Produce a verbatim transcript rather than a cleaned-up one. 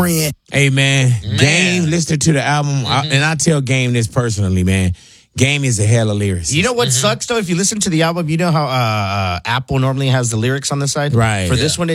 friend. Hey, man, man. Game, listen to the album, mm-hmm. I, and I tell Game this personally, man. Game is a hell of lyrics. You know what mm-hmm. sucks, though? If you listen to the album, you know how uh, uh, Apple normally has the lyrics on the side? Right. For yeah. this one,